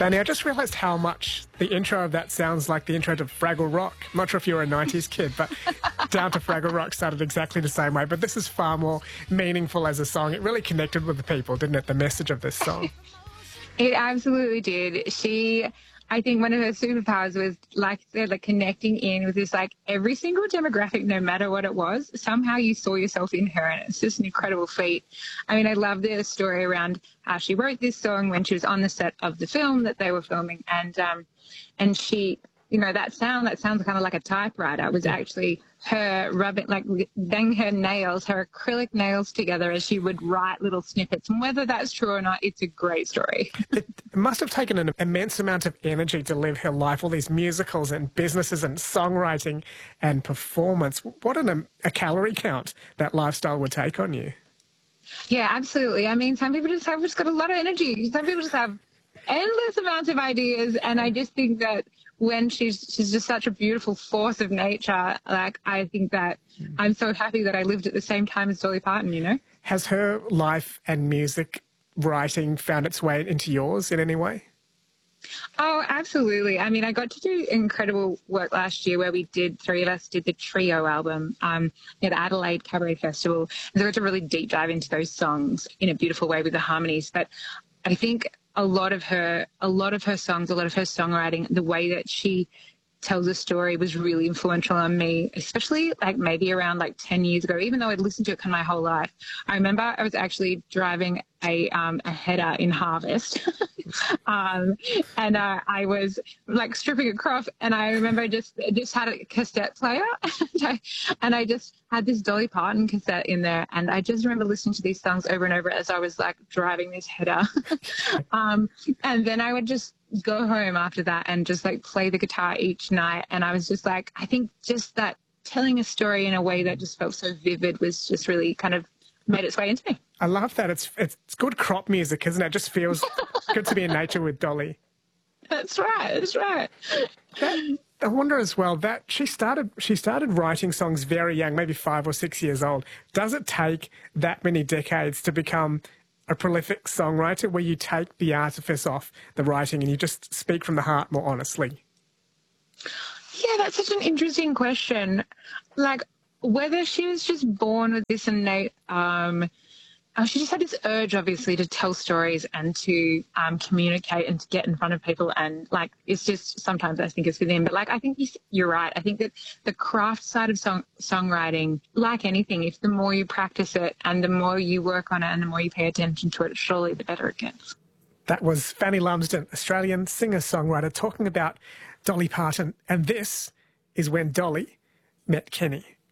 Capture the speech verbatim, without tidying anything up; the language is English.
Fanny, I just realised how much the intro of that sounds like the intro to Fraggle Rock. I'm not sure if you were a nineties kid, but Down to Fraggle Rock started exactly the same way. But this is far more meaningful as a song. It really connected with the people, didn't it, the message of this song? It absolutely did. She, I think one of her superpowers was, like I said, like connecting in with this, like every single demographic, no matter what it was, somehow you saw yourself in her, and it's just an incredible feat. I mean, I love the story around how she wrote this song when she was on the set of the film that they were filming, and um, and she, you know, that sound that sounds kind of like a typewriter was actually her rubbing, like banging her nails, her acrylic nails together as she would write little snippets. And whether that's true or not, it's a great story. It must have taken an immense amount of energy to live her life, all these musicals and businesses and songwriting and performance. What an, a calorie count that lifestyle would take on you. Yeah, absolutely. I mean, some people just have just got a lot of energy. Some people just have endless amounts of ideas, and I just think that when she's she's just such a beautiful force of nature, like I think that I'm so happy that I lived at the same time as Dolly Parton, you know? Has her life and music writing found its way into yours in any way? Oh, absolutely. I mean, I got to do incredible work last year where we did, three of us did the Trio album um, at the Adelaide Cabaret Festival. And so we had to really deep dive into those songs in a beautiful way with the harmonies. But I think a lot of her, a lot of her songs, a lot of her songwriting, the way that she tells a story was really influential on me, especially like maybe around like ten years ago, even though I'd listened to it kind of my whole life. I remember I was actually driving a, um, a header in Harvest um, and uh, I was like stripping a crop, and I remember just just had a cassette player and, I, and I just had this Dolly Parton cassette in there, and I just remember listening to these songs over and over as I was like driving this header. um, and then I would just go home after that and just like play the guitar each night, and I was just like, I think just that telling a story in a way that just felt so vivid was just really kind of made its way into me. I love that. It's it's good crop music, isn't it? It just feels good to be in nature with Dolly. That's right. That's right. That, I wonder as well that she started she started writing songs very young, maybe five or six years old. Does it take that many decades to become a prolific songwriter, where you take the artifice off the writing and you just speak from the heart more honestly? Yeah, that's such an interesting question. Like, whether she was just born with this innate, um, oh, she just had this urge, obviously, to tell stories and to um, communicate and to get in front of people. And, like, it's just sometimes I think it's within. But, like, I think you're right. I think that the craft side of song songwriting, like anything, if the more you practice it and the more you work on it and the more you pay attention to it, surely the better it gets. That was Fanny Lumsden, Australian singer-songwriter, talking about Dolly Parton. And this is when Dolly met Kenny.